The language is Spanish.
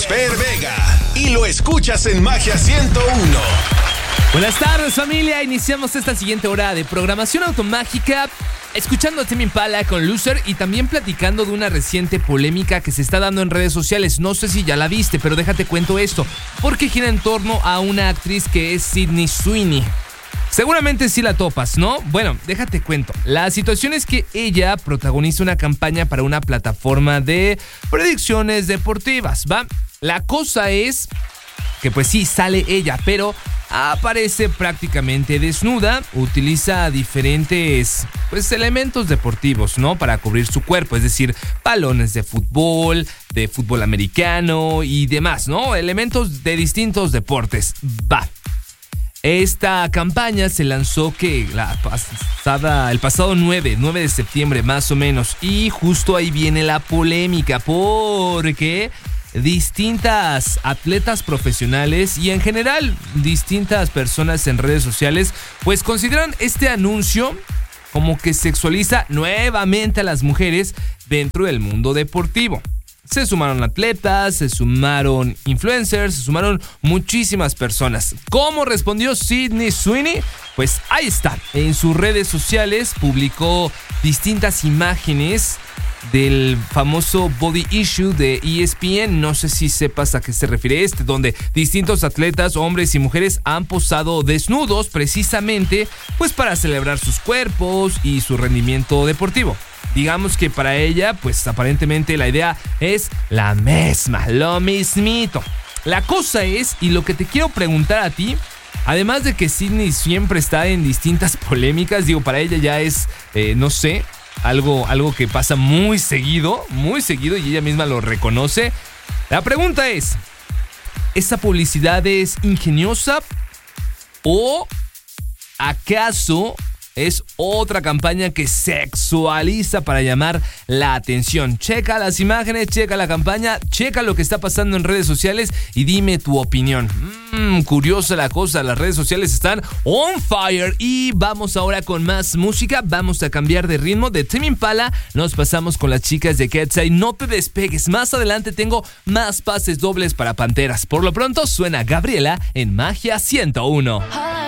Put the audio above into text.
Somos Fer Vega y lo escuchas en Magia 101. Buenas tardes, familia. Iniciamos esta siguiente hora de programación automágica escuchando a Tame Impala con Loser y también platicando de una reciente polémica que se está dando en redes sociales. No sé si ya la viste, pero déjate cuento esto, porque gira en torno a una actriz que es Sydney Sweeney. Seguramente sí la topas, ¿no? Bueno, déjate cuento. La situación es que ella protagoniza una campaña para una plataforma de predicciones deportivas, ¿va? La cosa es que pues sí, sale ella, pero aparece prácticamente desnuda, utiliza diferentes elementos deportivos, ¿no? Para cubrir su cuerpo, es decir, balones de fútbol americano y demás, ¿no? Elementos de distintos deportes. Va. Esta campaña se lanzó el pasado 9 de septiembre más o menos, y justo ahí viene la polémica porque distintas atletas profesionales y en general distintas personas en redes sociales pues consideran este anuncio como que sexualiza nuevamente a las mujeres dentro del mundo deportivo. Se sumaron atletas, se sumaron influencers, se sumaron muchísimas personas. ¿Cómo respondió Sydney Sweeney? Pues ahí está, en sus redes sociales publicó distintas imágenes del famoso Body Issue de ESPN. No sé si sepas a qué se refiere donde distintos atletas, hombres y mujeres, han posado desnudos precisamente pues para celebrar sus cuerpos y su rendimiento deportivo. Digamos que para ella, pues aparentemente la idea es la misma, lo mismito. La cosa es, y lo que te quiero preguntar a ti, además de que Sydney siempre está en distintas polémicas, digo, para ella ya es, no sé, algo que pasa muy seguido y ella misma lo reconoce. La pregunta es, ¿esta publicidad es ingeniosa o acaso es otra campaña que sexualiza para llamar la atención? Checa las imágenes, checa la campaña, checa lo que está pasando en redes sociales y dime tu opinión. Curiosa la cosa, las redes sociales están on fire. Y vamos ahora con más música, vamos a cambiar de ritmo. De Tame Impala nos pasamos con las chicas de Cat's Eye. No te despegues, más adelante tengo más pases dobles para Panteras. Por lo pronto suena Gabriela en Magia 101.